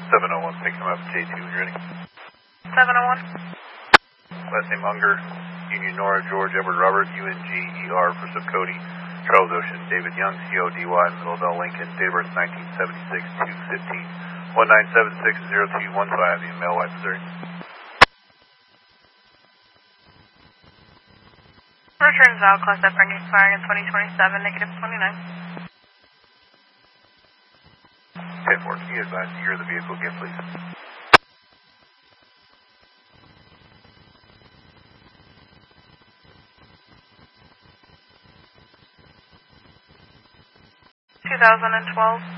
701, picking him up at J2 when you're ready. 701. Last name Unger, Union Nora, George, Edward, Robert, UNGER for Subcody, Charles Ocean, David Young, CODY, Millville, Lincoln, date of birth 1976, 215, 1976-0215 in Millwide, Missouri. Return is out, class F, expiring in 2027, negative 29. 10-4, can you advise the year of the vehicle again, please? 2012.